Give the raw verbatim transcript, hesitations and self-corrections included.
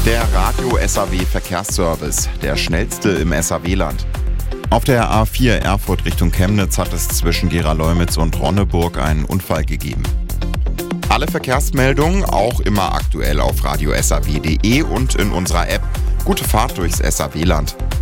Der Radio-S A W-Verkehrsservice, der schnellste im S A W-Land. Auf der A vier Erfurt Richtung Chemnitz hat es zwischen Gera-Leumitz und Ronneburg einen Unfall gegeben. Alle Verkehrsmeldungen auch immer aktuell auf radio s a w punkt d e und in unserer App. Gute Fahrt durchs S A W-Land.